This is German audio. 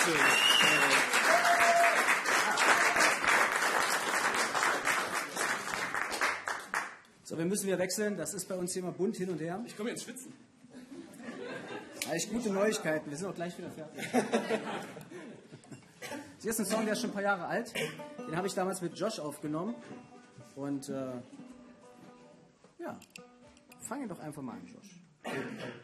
Dankeschön. So, wir müssen wieder wechseln. Das ist bei uns hier immer bunt hin und her. Ich komme jetzt schwitzen. Eigentlich gute Neuigkeiten. Wir sind auch gleich wieder fertig. Hier ist ein Song, der ist schon ein paar Jahre alt. Den habe ich damals mit Josh aufgenommen. Und ja, fang ihn doch einfach mal an, Josh.